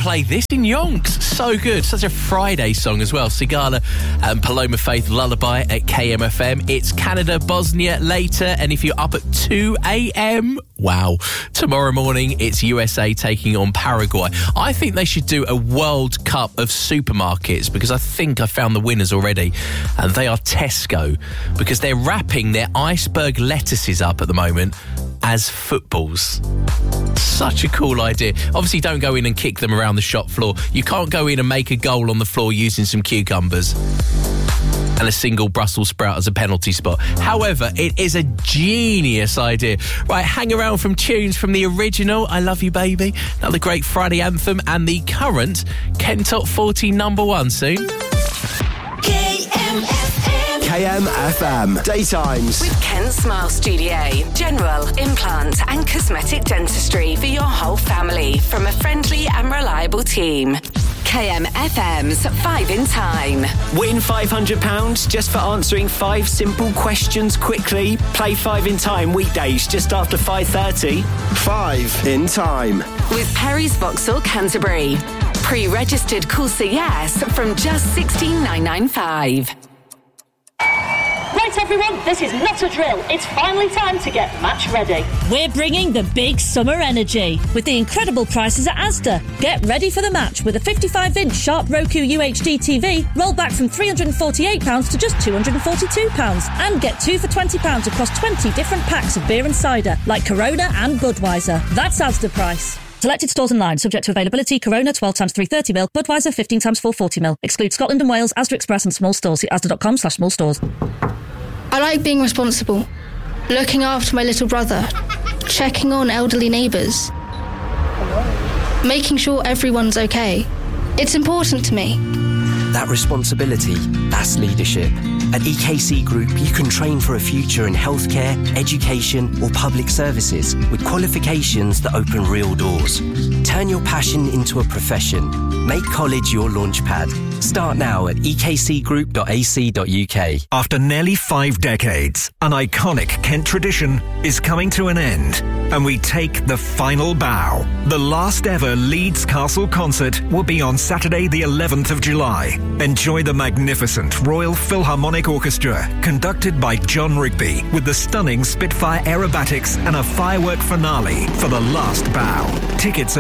play this in Yonks. So good. Such a Friday song as well. Sigala and Paloma Faith, Lullaby at KMFM. It's Canada, Bosnia later. And if you're up at 2 a.m, wow. Tomorrow morning, it's USA taking on Paraguay. I think they should do a World Cup of supermarkets because I think I found the winners already. And they are Tesco because they're wrapping their iceberg lettuces up at the moment as footballs. Such a cool idea. Obviously, don't go in and kick them around the shop floor. You can't go in and make a goal on the floor using some cucumbers and a single Brussels sprout as a penalty spot. However, it is a genius idea. Right, hang around from tunes from the original I Love You Baby, another great Friday anthem, and the current Ken Top 40 #1 soon. KMFM Daytimes with Ken Smile Studio. General, implant and cosmetic dentistry for your whole family from a friendly and reliable team. KMFM's 5 in Time. Win £500 just for answering 5 simple questions quickly. Play 5 in Time weekdays just after 5:30. 5 in Time with Perry's Vauxhall Canterbury. Pre-registered Call Say Yes from just $16,995. Right, everyone, this is not a drill. It's finally time to get match ready. We're bringing the big summer energy with the incredible prices at Asda. Get ready for the match with a 55-inch Sharp Roku UHD TV rolled back from £348 to just £242. And get 2 for £20 across 20 different packs of beer and cider like Corona and Budweiser. That's Asda price. Selected stores and lines, subject to availability. Corona 12 times 330ml, Budweiser 15 times 440ml. Exclude Scotland and Wales, Asda Express and small stores. See asda.com/small stores. I like being responsible, looking after my little brother, checking on elderly neighbours, making sure everyone's okay. It's important to me. That responsibility, that's leadership. At EKC Group, you can train for a future in healthcare, education or public services with qualifications that open real doors. Turn your passion into a profession. Make college your launchpad. Start now at ekcgroup.ac.uk. After nearly 5 decades, an iconic Kent tradition is coming to an end, and we take the final bow. The last ever Leeds Castle concert will be on Saturday the 11th of July. Enjoy the magnificent Royal Philharmonic Orchestra, conducted by John Rigby, with the stunning Spitfire aerobatics and a firework finale for the last bow. Tickets at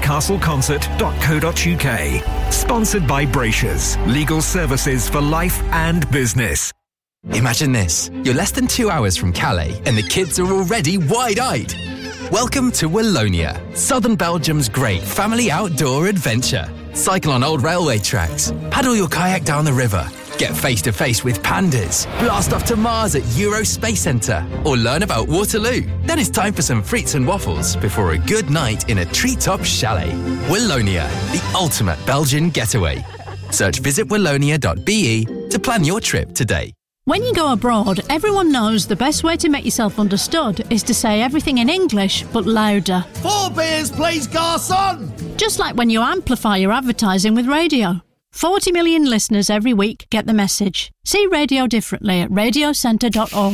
leedscastleconcert.co.uk. Sponsored by Bracious, legal services for life and business. Imagine this. You're less than 2 hours from Calais and the kids are already wide-eyed. Welcome to Wallonia, southern Belgium's great family outdoor adventure. Cycle on old railway tracks, paddle your kayak down the river, get face-to-face with pandas, blast off to Mars at Euro Space Centre, or learn about Waterloo. Then it's time for some frites and waffles before a good night in a treetop chalet. Wallonia, the ultimate Belgian getaway. Search visitwallonia.be to plan your trip today. When you go abroad, everyone knows the best way to make yourself understood is to say everything in English, but louder. 4 beers, please, garçon! Just like when you amplify your advertising with radio. 40 million listeners every week get the message. See radio differently at radiocentre.org.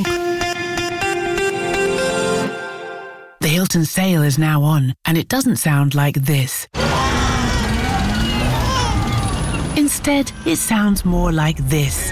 The Hilton sale is now on, and it doesn't sound like this. Instead, it sounds more like this.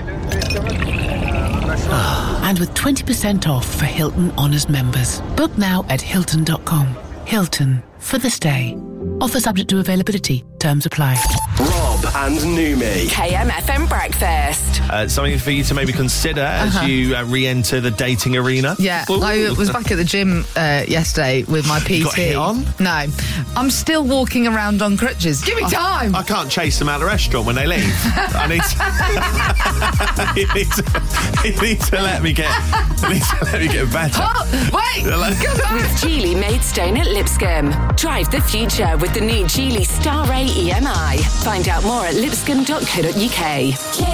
And with 20% off for Hilton Honors members. Book now at Hilton.com. Hilton, for the stay. Offer subject to availability. Terms apply. Rob and Numi. KMFM Breakfast. Something for you to maybe consider as you re-enter the dating arena. Yeah, I was back at the gym yesterday with my PT. You got hit on? No, I'm still walking around on crutches. Give me time. I can't chase them out of the restaurant when they leave. I need to, you need to let me get better. Oh, wait, come on. With Geely Maidstone at Lipscomb. Drive the future with the new Geely Star Ray EMI. Find out more at lipscomb.co.uk.